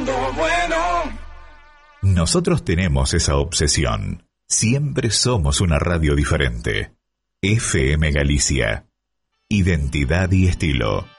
mundo bueno. Nosotros tenemos esa obsesión. Siempre somos una radio diferente. FM Galicia. Identidad y estilo.